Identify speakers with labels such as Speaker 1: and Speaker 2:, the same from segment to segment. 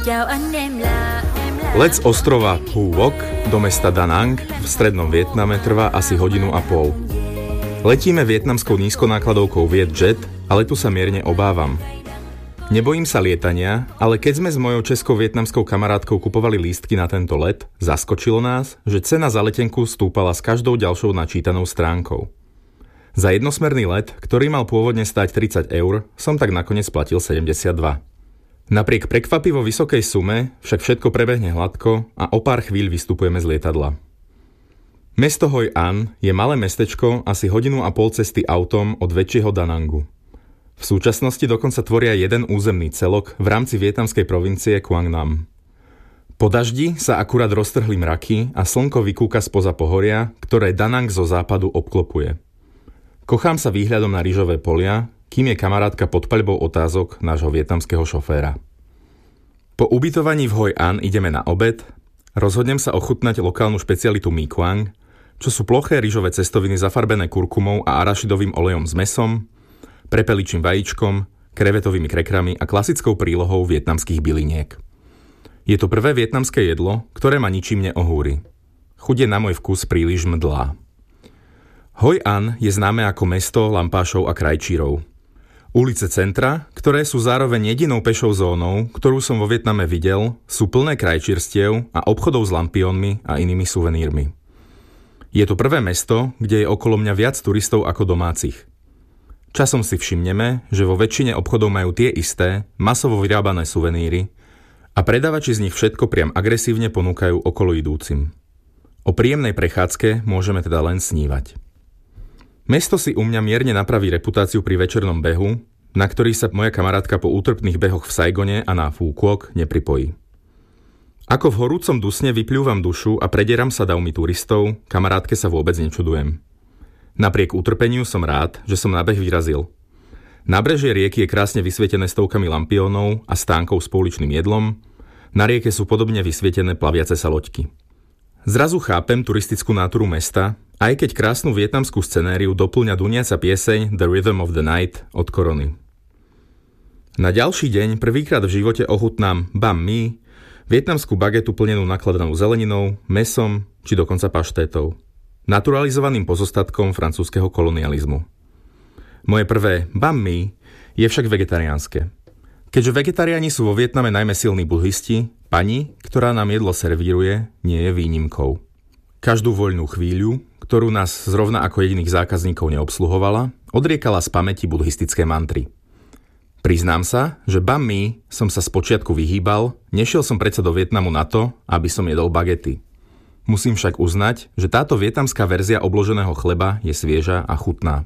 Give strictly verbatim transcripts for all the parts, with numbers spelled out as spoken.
Speaker 1: Let z ostrova Phu Quoc do mesta Da Nang v strednom Vietname trvá asi hodinu a pol. Letíme vietnamskou nízkonákladovkou Vietjet, ale tu sa mierne obávam. Nebojím sa lietania, ale keď sme s mojou česko-vietnamskou kamarátkou kupovali lístky na tento let, zaskočilo nás, že cena za letenku stúpala s každou ďalšou načítanou stránkou. Za jednosmerný let, ktorý mal pôvodne stáť tridsať eur, som tak nakoniec platil sedemdesiatdva. Napriek prekvapivo vysokej sume však všetko prebehne hladko a o pár chvíľ vystupujeme z lietadla. Mesto Hoi An je malé mestečko asi hodinu a pol cesty autom od väčšieho Da Nangu. V súčasnosti dokonca tvoria jeden územný celok v rámci vietnamskej provincie Quang Nam. Po daždi sa akurát roztrhli mraky a slnko vykúka spoza pohoria, ktoré Da Nang zo západu obklopuje. Kochám sa výhľadom na rýžové polia, kým je kamarátka pod paľbou otázok nášho vietnamského šoféra. Po ubytovaní v Hoi An ideme na obed, rozhodnem sa ochutnať lokálnu špecialitu Mi Quang, čo sú ploché rýžové cestoviny zafarbené kurkumou a arašidovým olejom s mesom, prepeličím vajíčkom, krevetovými krekrami a klasickou prílohou vietnamských byliniek. Je to prvé vietnamské jedlo, ktoré ma ničím neohúri. Chuť je na môj vkus príliš mdlá. Hoi An je známe ako mesto lampášov a krajčírov. Ulice centra, ktoré sú zároveň jedinou pešou zónou, ktorú som vo Vietname videl, sú plné krajčírstiev a obchodov s lampiónmi a inými suvenírmi. Je to prvé mesto, kde je okolo mňa viac turistov ako domácich. Časom si všimneme, že vo väčšine obchodov majú tie isté, masovo vyrábané suveníry a predávači z nich všetko priam agresívne ponúkajú okolo idúcim. O príjemnej prechádzke môžeme teda len snívať. Mesto si u mňa mierne napraví reputáciu pri večernom behu, na ktorý sa moja kamarátka po útrpných behoch v Saigone a na Phu Quoc nepripojí. Ako v horúcom dusne vypľúvam dušu a predieram sa davmi turistov, kamarátke sa vôbec nečudujem. Napriek utrpeniu som rád, že som na beh vyrazil. Nábrežie rieky je krásne vysvietené stovkami lampiónov a stánkov s pouličným jedlom, na rieke sú podobne vysvietené plaviace sa loďky. Zrazu chápem turistickú náturu mesta, aj keď krásnu vietnamskú scenériu doplňa duniaca pieseň The Rhythm of the Night od Korony. Na ďalší deň prvýkrát v živote ochutnám banh mi, vietnamskú bagetu plnenú nakladanou zeleninou, mesom či dokonca paštétou, naturalizovaným pozostatkom francúzskeho kolonializmu. Moje prvé banh mi je však vegetariánske. Keďže vegetariáni sú vo Vietname najmä silní budhisti, pani, ktorá nám jedlo servíruje, nie je výnimkou. Každú voľnú chvíľu, ktorú nás zrovna ako jediných zákazníkov neobsluhovala, odriekala z pamäti budhistické mantry. Priznám sa, že banh mi som sa spočiatku vyhýbal, nešiel som predsa do Vietnamu na to, aby som jedol bagety. Musím však uznať, že táto vietnamská verzia obloženého chleba je svieža a chutná.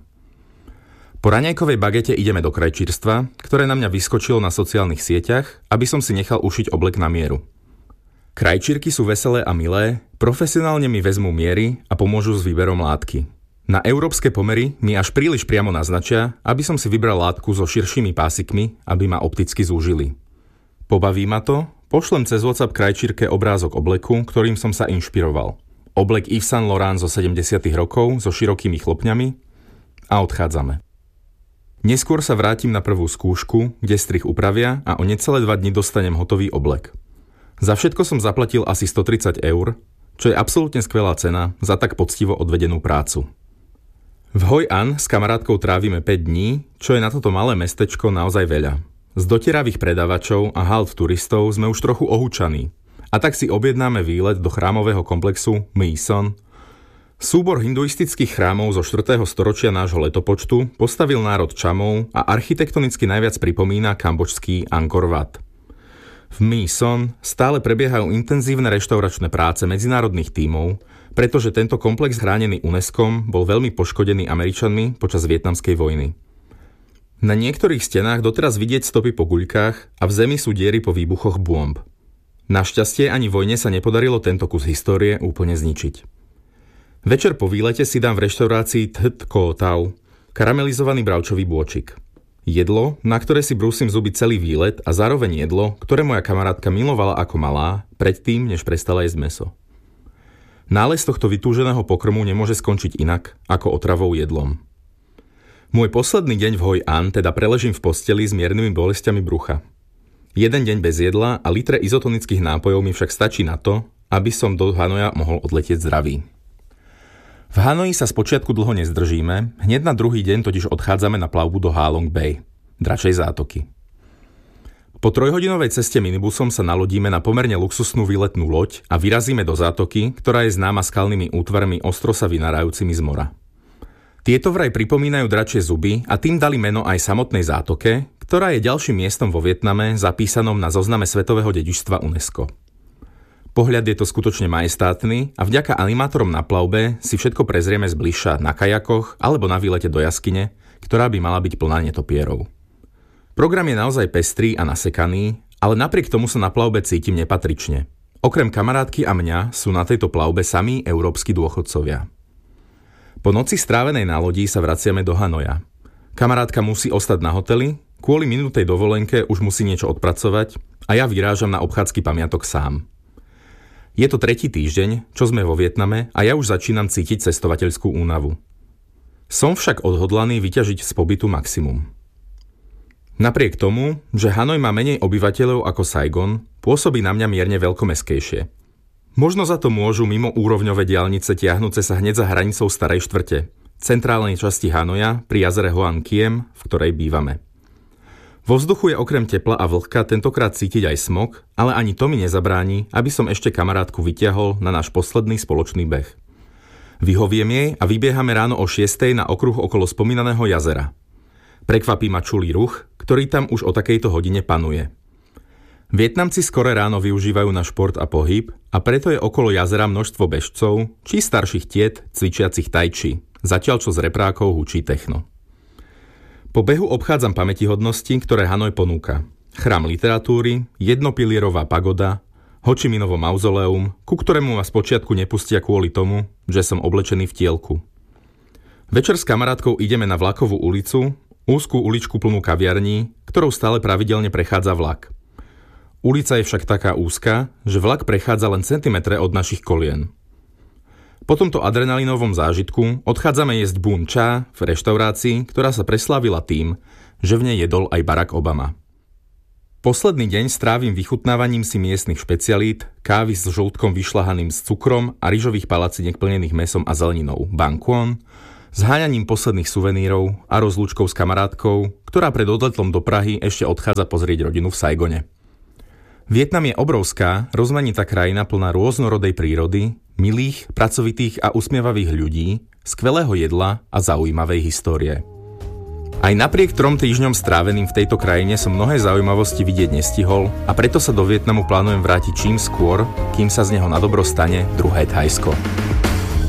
Speaker 1: Po raňajkovej bagete ideme do krajčírstva, ktoré na mňa vyskočilo na sociálnych sieťach, aby som si nechal ušiť oblek na mieru. Krajčírky sú veselé a milé, profesionálne mi vezmú miery a pomôžu s výberom látky. Na európske pomery mi až príliš priamo naznačia, aby som si vybral látku so širšími pásikmi, aby ma opticky zúžili. Pobaví ma to, pošlem cez WhatsApp krajčírke obrázok obleku, ktorým som sa inšpiroval. Oblek Yves Saint Laurent zo sedemdesiatych rokov so širokými chlopňami a odchádzame. Neskôr sa vrátim na prvú skúšku, kde strih upravia a o necelé dva dni dostanem hotový oblek. Za všetko som zaplatil asi stotridsať eur, čo je absolútne skvelá cena za tak poctivo odvedenú prácu. V Hoi An s kamarátkou trávime päť dní, čo je na toto malé mestečko naozaj veľa. Z dotieravých predávačov a halv turistov sme už trochu ohúčaní a tak si objednáme výlet do chrámového komplexu My Son. Súbor hinduistických chrámov zo štvrtého storočia nášho letopočtu postavil národ Čamov a architektonicky najviac pripomína kambočský Angkor Wat. V My Son stále prebiehajú intenzívne reštauračné práce medzinárodných tímov, pretože tento komplex chránený UNESCOm bol veľmi poškodený Američanmi počas vietnamskej vojny. Na niektorých stenách doteraz vidieť stopy po guľkách a v zemi sú diery po výbuchoch bomb. Našťastie ani vojne sa nepodarilo tento kus histórie úplne zničiť. Večer po výlete si dám v reštaurácii Th Co Tau karamelizovaný bravčový bôčik. Jedlo, na ktoré si brúsim zuby celý výlet a zároveň jedlo, ktoré moja kamarátka milovala ako malá, predtým, než prestala jesť mäso. Nález tohto vytúženého pokrmu nemôže skončiť inak ako otravou jedlom. Môj posledný deň v Hoi An teda preležím v posteli s miernymi bolestiami brucha. Jeden deň bez jedla a litre izotonických nápojov mi však stačí na to, aby som do Hanoja mohol odletieť zdravý. V Hanoji sa spočiatku dlho nezdržíme, hneď na druhý deň totiž odchádzame na plavbu do Ha Long Bay, dračej zátoky. Po trojhodinovej ceste minibusom sa nalodíme na pomerne luxusnú výletnú loď a vyrazíme do zátoky, ktorá je známa skalnými útvarmi ostro sa vynárajúcimi z mora. Tieto vraj pripomínajú dračie zuby a tým dali meno aj samotnej zátoke, ktorá je ďalším miestom vo Vietname zapísanom na zozname svetového dedičstva UNESCO. Pohľad je to skutočne majestátny a vďaka animátorom na plavbe si všetko prezrieme zbližša na kajakoch alebo na výlete do jaskyne, ktorá by mala byť plná netopierov. Program je naozaj pestrý a nasekaný, ale napriek tomu sa na plavbe cítim nepatrične. Okrem kamarátky a mňa sú na tejto plavbe samí európski dôchodcovia. Po noci strávenej na lodi sa vraciame do Hanoja. Kamarátka musí ostať na hoteli, kvôli minutej dovolenke už musí niečo odpracovať a ja vyrážam na obchádzky pamiatok sám. Je to tretí týždeň, čo sme vo Vietname a ja už začínam cítiť cestovateľskú únavu. Som však odhodlaný vyťažiť z pobytu maximum. Napriek tomu, že Hanoj má menej obyvateľov ako Saigon, pôsobí na mňa mierne veľkomestskejšie. Možno za to môžu mimo úrovňové diaľnice tiahnuce sa hneď za hranicou starej štvrte, centrálnej časti Hanoja pri jazere Hoan Kiem, v ktorej bývame. Vo vzduchu je okrem tepla a vlhka tentokrát cítiť aj smog, ale ani to mi nezabráni, aby som ešte kamarátku vyťahol na náš posledný spoločný beh. Vyhoviem jej a vybiehame ráno o šiestej na okruh okolo spomínaného jazera. Prekvapí ma čulý ruch, ktorý tam už o takejto hodine panuje. Vietnamci skore ráno využívajú na šport a pohyb a preto je okolo jazera množstvo bežcov či starších tiet cvičiacich tai chi, zatiaľ čo z reprákov hučí techno. Po behu obchádzam pamätihodnosti, ktoré Hanoj ponúka. Chrám literatúry, jednopilierová pagoda, Ho Chi Minovo mauzoleum, ku ktorému ma spočiatku nepustia kvôli tomu, že som oblečený v tielku. Večer s kamarátkou ideme na Vlakovú ulicu, úzkú uličku plnú kaviarní, ktorou stále pravidelne prechádza vlak. Ulica je však taká úzka, že vlak prechádza len centimetre od našich kolien. Po tomto adrenalinovom zážitku odchádzame jesť bún cha v reštaurácii, ktorá sa preslávila tým, že v nej jedol aj Barack Obama. Posledný deň strávim vychutnávaním si miestnych špecialít, kávy s žltkom vyšľahaným s cukrom a ryžových palaciniek plnených mäsom a zeleninou bang kwon, zháňaním posledných suvenírov a rozlúčkou s kamarátkou, ktorá pred odletom do Prahy ešte odchádza pozrieť rodinu v Saigone. Vietnam je obrovská, rozmanitá krajina plná rôznorodej prírody, milých, pracovitých a usmievavých ľudí, skvelého jedla a zaujímavej histórie. Aj napriek trom týždňom stráveným v tejto krajine som mnohé zaujímavosti vidieť nestihol a preto sa do Vietnamu plánujem vrátiť čím skôr, kým sa z neho nadobro stane druhé Thajsko.